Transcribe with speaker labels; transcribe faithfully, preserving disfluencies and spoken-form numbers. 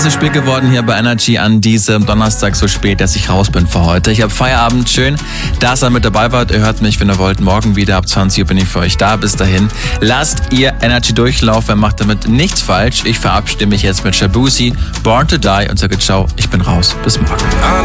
Speaker 1: ist es spät geworden hier bei Energy an diesem Donnerstag so spät, dass ich raus bin für heute. Ich habe Feierabend, schön, dass ihr mit dabei wart. Ihr hört mich, wenn ihr wollt, morgen wieder ab zwanzig Uhr bin ich für euch da. Bis dahin, lasst ihr Energy durchlaufen, macht damit nichts falsch. Ich verabschiede mich jetzt mit Shabuzi, Born to Die und sage ciao, ich bin raus. Bis morgen.